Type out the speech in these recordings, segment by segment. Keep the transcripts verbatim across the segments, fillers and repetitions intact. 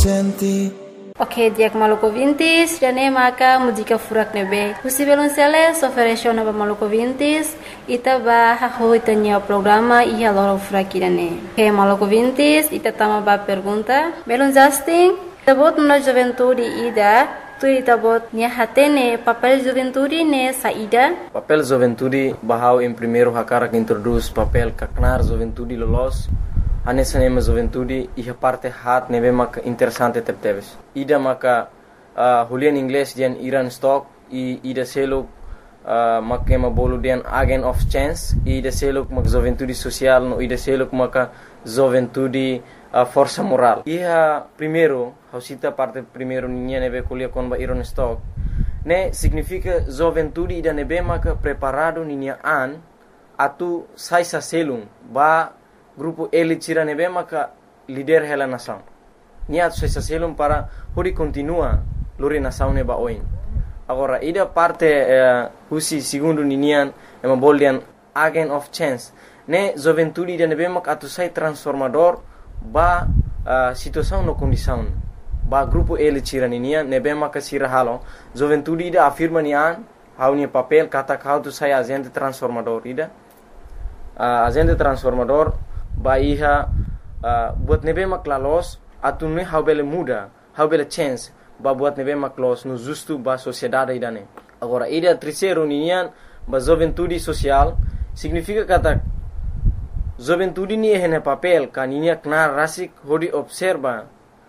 senti. Ok, diak Maluku Vintis, dane maka mudika furak nebe. Husi belum sele, soferesho naba Maluku Vintis, ita ba haho itanya programa iya loro furak dane. Ok, Maluku Vintis, ita tama ba pergunta. Belum Justin, tabot na juventude ida, tu tabot nia hatene papel juventude ne saída. Papel juventude bahau em primeiro hakara que introduz papel kaknar juventude lolos. Anessa nema juventude e a parte hat neve mak interessante tepteves. Ida maka uh, Julian Inglês dian Iran stock e ida seluk uh, mak ema bolu dian agent of chance e ida seluk mak juventude social no ida seluk maka juventude uh, força moral. Iha primeiro, hausita parte primeiro ninha neve kulia kon ba Iran stock. Ne significa juventude ida neve maka preparado ninha an atu sai sa selung ba grupo elite tira nebe maka líder hela nação. Niat sesa selum para hori continua lori nação neba oin. Agora ida parte uh, husi segundo ninian ema boldian agent of chance. Ne juventude ida nebe maka atu sai transformador ba uh, situação no condição. Ba grupo elite tira ninian nebe maka sira halo. Juventude ida afirma nian hau ni papel kata kau tu sai agente transformador ida. Uh, agente transformador ba iha uh, buat nebe maklalos atune how bele muda how bele chance ba buat nebe maklos no justo ba sociedade idane. Agora ida terceiro nian ba juventude social significa kata juventude ni hene papel kaninia knar rasik hodi observa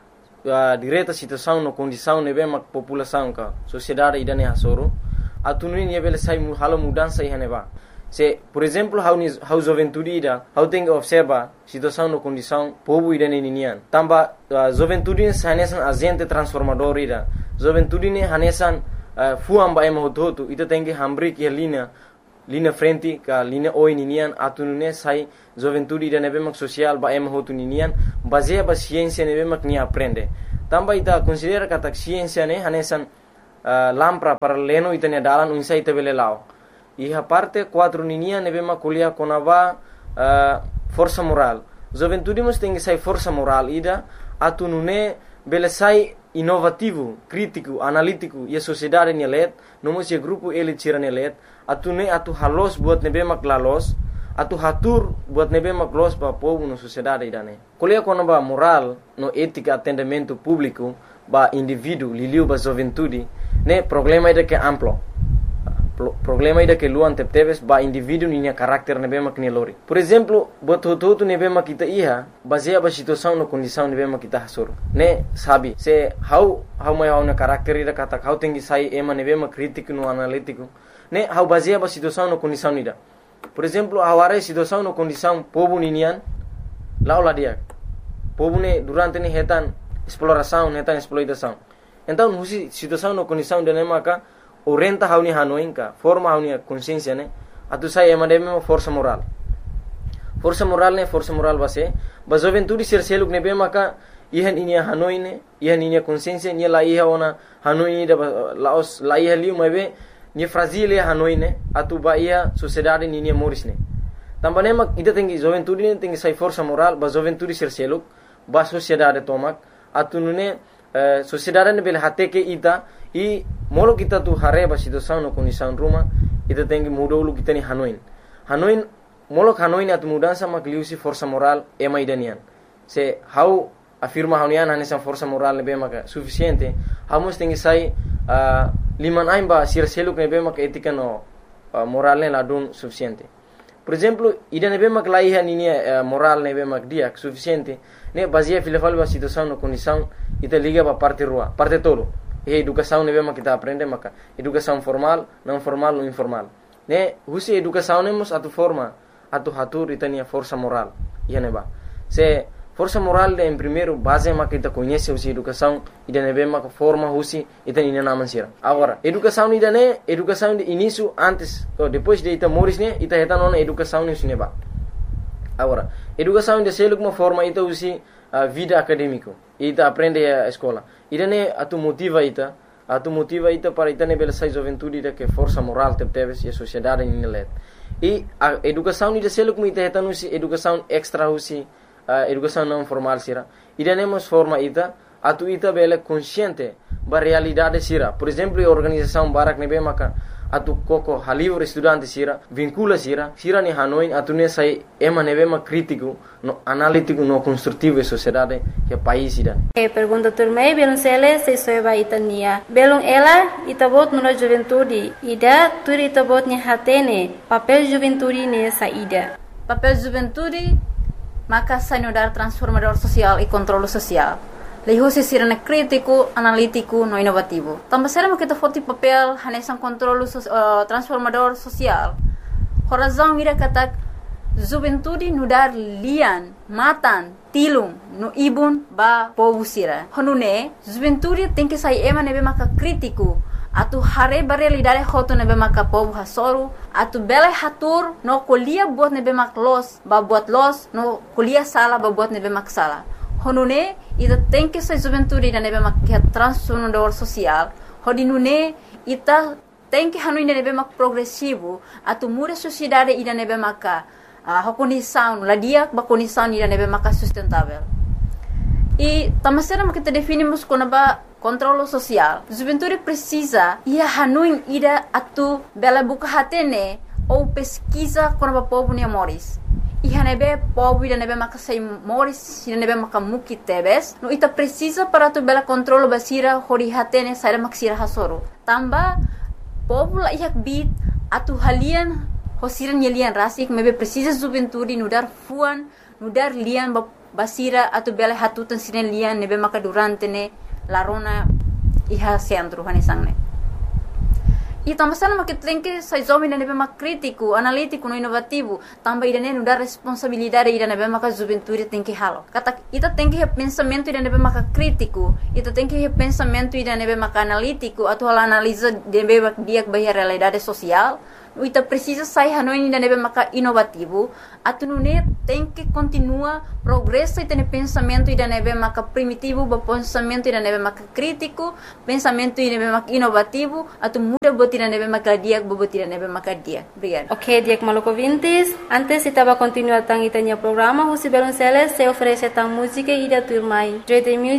uh, direta situação no condição nebe mak população ka sociedade idane hasoro atune ni bele sai mu halo mudança ihane ba. Se, por exemplo, how ni how juventude ida, how tem observa situação no condição povo ida ninian. Tamba uh, juventude hanesan agente transformador ida. Juventude ni hanesan uh, fuam ba ema hototo ita tem que hambri que linha linha frente ka linha oi ninian atunune sai juventude ida nebe mak social ba ema hotu ninian baseia ba ciência nebe mak ni aprende. Tamba ita considera kata ciência ne hanesan uh, lampra para leno ita ne dalan unsa ita bele lao. E a parte quatro ninia neve maculia conava uh, força moral. Juventude mas tem que sai força moral ida atu nune bele sai inovativo, crítico, analítico e a sociedade nelet, nomo se grupo ele tira nelet, atu ne atu halos buat nebe maklalos, atu hatur buat nebe maklos ba povo no sociedade idane. Colia conava moral no ética atendimento público ba indivíduo liliu ba juventude, ne problema ida que amplo. Problema ida que luan tepteves ba indivíduo ninya karakter nebe mak ni lori. Por exemplo, buat hoto nebe mak kita iha baseia ba situação no condição nebe mak kita hasur. Ne sabi se how how mai how na karakter ida kata how tengi sai ema nebe mak crítico no analítico. Ne how baseia ba situação no condição ida. Por exemplo, aware situação no condição povo ninian laula dia. Povo ne durante ne hetan exploração, hetan exploitação. Então, husi situação no condição de maka orienta hauni hanoinka forma hauni consciência ne atu sai ema deme força moral força moral ne força moral base ba juventude ser seluk ne be maka ihan inia hanoine ihan inia consciência ni la iha ona hanoi da laos la iha liu mebe ni fragile hanoine atu ba ia sociedade ni ni moris ne tambane mak ida tengi juventude ne tengi sai força moral ba juventude ser seluk ba sociedade tomak atu nune uh, sociedade ne bel hate ke ita e molo kita tu hareba situação no condição ruma ita tem que mudar o kita ni hanoin hanoin molo hanoin atu mudança makliusi força moral ema idanian se how afirma hanian hanesa força moral ne bema suficiente hamos tem que sai uh, liman aimba sir seluk ne bema etika no uh, moral ne ladun suficiente. Por exemplo, ida ne bema klaiha ni uh, moral ne bema dia suficiente ne baseia filafal ba situação no condição ita liga ba parte rua parte todo. E educação ne bema kita aprende maka educação formal, não formal ou informal. Ne husi educação nemos atu forma atu hatur itania força moral. Ia neba. Se força moral de em primeiro base maka kita conhece husi educação ida ne bema forma husi itania naman sira. Agora, educação ida ne educação de início antes ou depois de ita moris ne ita heta nona educação ne neba. Agora, educação de seluk uma forma ita husi uh, vida acadêmico. Ita aprende a escola. Ida ne atu motiva ita, atu motiva ita para ita ne bela sai juventude ida que força moral tepteves e a sociedade ni let. E a educação ida seluk mu ita heta nusi educação extra husi uh, educação não formal sira. Ida ne mos forma ita atu ita bele consciente ba realidade sira. Por exemplo, a organização Barak Nebe maka atu koko halivre estudante sira vincula sira sira ni Hanoi atu ne sai ema nebe ma crítico no analítico no construtivo e sociedade que país ida. E pergunta turmei belum sele se soeba itania belum ela itabot nuna juventude ida turi itabot ni hatene papel juventude ne saída. Papel juventude maka sai no dar transformador social e controle social. Leho se sirene crítico, analítico, no inovativo. Também será que foti papel hanesan controle uh, transformador social. Horazão ira kata juventude no dar lian, matan, tilung, no ibun ba povo sira. Honune juventude tem que sair ema nebe maka crítico. Atu hare ba realidade hoto nebe maka povo hasoru. Atu bele hatur no kolia buat nebe mak los, ba buat los, no kolia sala ba buat nebe mak sala. Honune ita tem que ser juventude ida nebe mak transformador social. Hodinune ita tem que hanu ida nebe mak progressivo. Atu muda sociedade ida nebe maka uh, condição, la dia ba condição ida nebe maka sustentável. E tamasera mak kita definimos como ba controle social. Juventude precisa ia hanu ida atu bela buka hatene ou pesquisa como ba povo ni amores. Iha nebe povo ida nebe maka sei moris ida nebe maka muki tebes no ita precisa para tu bela controlo basira hori hatene saira maksira hasoro tamba povo la ihak bit atu halian hosiran yelian rasik mebe precisa juventude no dar fuan no dar lian basira atu bela hatutan sinen lian nebe maka durante ne larona iha centro hanesangne. E também sama que tem que sai jovem nebe mak crítico, analítico, no inovativo, também ida não dá responsabilidade ida nebe mak juventude tem que halo. Kata ita tem que pensamento ida nebe mak crítico, ita tem que pensamento ida nebe mak analítico, atau analisa nebe mak dia bahia realidade social. Ita precisa sair hanoi ida nebe mak inovativo, atu nune tem que continua progresso ita ne pensamento ida nebe mak primitivo, ba pensamento ida nebe mak crítico, pensamento ida nebe mak inovativo, atu muda bot ida nebe mak dia, bot ida nebe mak dia. Obrigada. Ok, Diak Maluco Vintes, antes estava continuar tang itanya programa, Husi Belonceles se oferece tang música ida turmai. Dread Music